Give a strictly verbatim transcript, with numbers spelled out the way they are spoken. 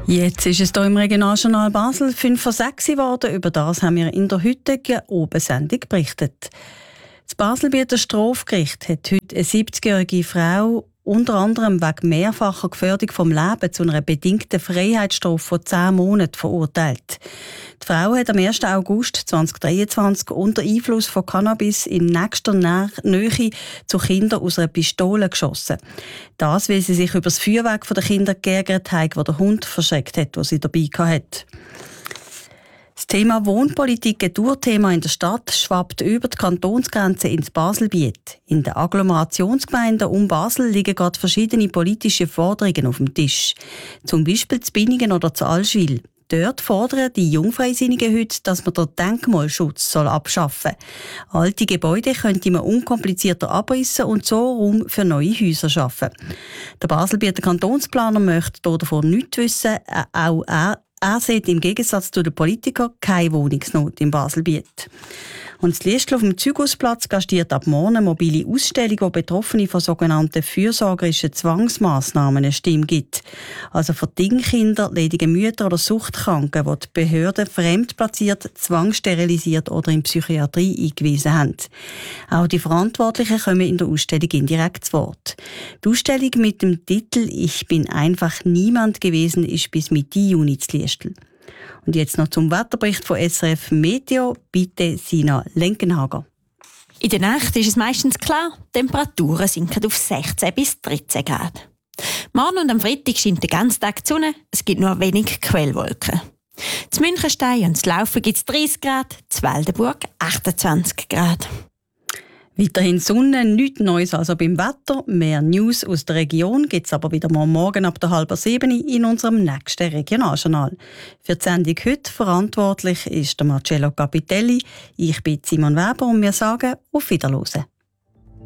Jetzt ist es hier im Regionaljournal Basel fünf vor sechs geworden. Über das haben wir in der heutigen Obersendung berichtet. Das Baselbieter Strafgericht hat heute eine siebzigjährige Frau unter anderem wegen mehrfacher Gefährdung vom Leben zu einer bedingten Freiheitsstrafe von zehn Monaten verurteilt. Die Frau hat am ersten August zweitausenddreiundzwanzig unter Einfluss von Cannabis in nächster Nähe zu Kindern aus einer Pistole geschossen. Das, weil sie sich über das Feuerwerk der Kinder geärgert hat, das der Hund verschreckt hat, das sie dabei hatte. Das Thema Wohnpolitik, ein Tourthema in der Stadt, schwappt über die Kantonsgrenze ins Baselbiet. In den Agglomerationsgemeinden um Basel liegen gerade verschiedene politische Forderungen auf dem Tisch. Zum Beispiel zu Binningen oder zu Allschwil. Dort fordern die Jungfreisinnigen heute, dass man den Denkmalschutz soll abschaffen soll. Alte Gebäude könnte man unkomplizierter abrissen und so Raum für neue Häuser schaffen. Der Baselbieter Kantonsplaner möchte davon nichts wissen, auch er Er sieht im Gegensatz zu den Politikern keine Wohnungsnot im Baselbiet. Und das Liestl auf dem Zygusplatz gastiert ab morgen eine mobile Ausstellung, die Betroffene von sogenannten fürsorgerischen Zwangsmassnahmen eine Stimme gibt. Also für Dingkinder, ledige Mütter oder Suchtkranken, die die Behörden fremdplatziert, zwangssterilisiert oder in Psychiatrie eingewiesen haben. Auch die Verantwortlichen kommen in der Ausstellung indirekt zu Wort. Die Ausstellung mit dem Titel «Ich bin einfach niemand gewesen» ist bis Mitte Juni zu Liestl. Und jetzt noch zum Wetterbericht von S R F Meteo. Bitte Sina Lenkenhager. In der Nacht ist es meistens klar, die Temperaturen sinken auf sechzehn bis dreizehn Grad. Morgen und am Freitag scheint den ganzen Tag die Sonne, es gibt nur wenig Quellwolken. Zu Münchenstein und zu Laufen gibt es dreißig Grad, zu Waldenburg achtundzwanzig Grad. Weiterhin Sonne, nichts Neues also beim Wetter. Mehr News aus der Region gibt es aber wieder mal morgen ab der halben sieben in unserem nächsten Regionaljournal. Für die Sendung heute verantwortlich ist der Marcello Capitelli. Ich bin Simon Weber und wir sagen auf Wiederhören.